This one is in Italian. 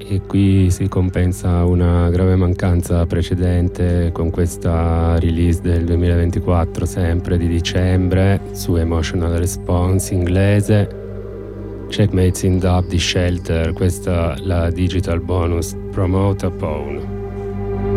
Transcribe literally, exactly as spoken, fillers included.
e qui si compensa una grave mancanza precedente con questa release del duemilaventiquattro, sempre di dicembre, su Emotional Response inglese. Checkmates in Dub di Shelter, questa la digital bonus Promote a Pawn.